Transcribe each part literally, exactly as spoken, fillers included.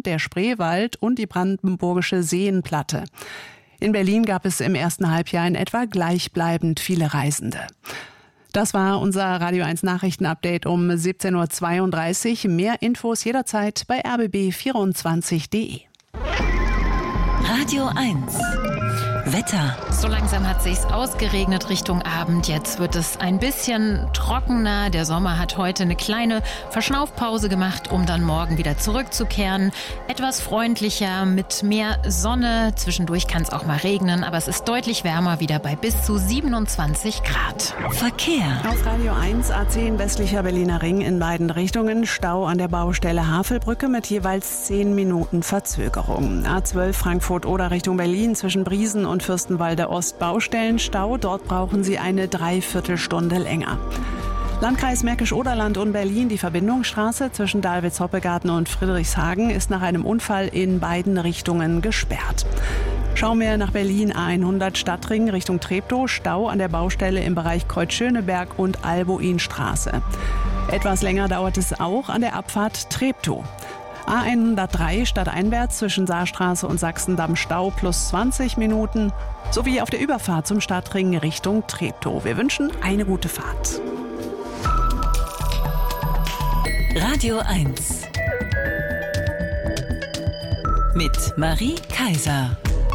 und der Spreewald und die brandenburgische Seenplatte. In Berlin gab es im ersten Halbjahr in etwa gleichbleibend viele Reisende. Das war unser Radio eins Nachrichtenupdate um siebzehn Uhr zweiunddreißig. Mehr Infos jederzeit bei r b b vierundzwanzig punkt d e. Radio eins Wetter. So langsam hat sich's ausgeregnet Richtung Abend. Jetzt wird es ein bisschen trockener. Der Sommer hat heute eine kleine Verschnaufpause gemacht, um dann morgen wieder zurückzukehren. Etwas freundlicher, mit mehr Sonne. Zwischendurch kann es auch mal regnen, aber es ist deutlich wärmer, wieder bei bis zu siebenundzwanzig Grad. Verkehr. Auf Radio eins A zehn westlicher Berliner Ring in beiden Richtungen. Stau an der Baustelle Havelbrücke mit jeweils zehn Minuten Verzögerung. A zwölf Frankfurt-Oder Richtung Berlin zwischen Briesen und Fürstenwalde Ost Baustellenstau. Dort brauchen Sie eine Dreiviertelstunde länger. Landkreis Märkisch-Oderland und Berlin. Die Verbindungsstraße zwischen Dahlwitz-Hoppegarten und Friedrichshagen ist nach einem Unfall in beiden Richtungen gesperrt. Schauen wir nach Berlin. A hundert Stadtring Richtung Treptow. Stau an der Baustelle im Bereich Kreuz-Schöneberg und Albuinstraße. Etwas länger dauert es auch an der Abfahrt Treptow. A hundertdrei stadteinwärts zwischen Saarstraße und Sachsendamm Stau plus zwanzig Minuten, sowie auf der Überfahrt zum Stadtring Richtung Treptow. Wir wünschen eine gute Fahrt. Radio eins mit Marie Kaiser.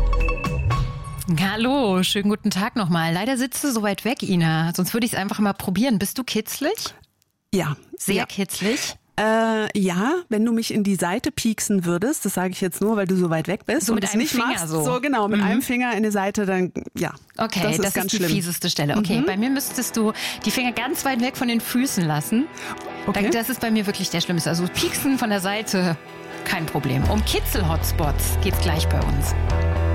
Hallo, schönen guten Tag nochmal. Leider sitzt du so weit weg, Ina. Sonst würde ich es einfach mal probieren. Bist du kitzlig? Ja. Sehr ja. kitzlig? Äh, ja, wenn du mich in die Seite pieksen würdest, das sage ich jetzt nur, weil du so weit weg bist so und mit es einem nicht Finger machst, so. so genau, mit mhm. einem Finger in die Seite, dann ja, okay, das ist das ganz ist die schlimm. fieseste Stelle. Okay, mhm. Bei mir müsstest du die Finger ganz weit weg von den Füßen lassen. Okay. Das ist bei mir wirklich der Schlimmste. Also pieksen von der Seite, kein Problem. Um Kitzel-Hotspots geht's gleich bei uns.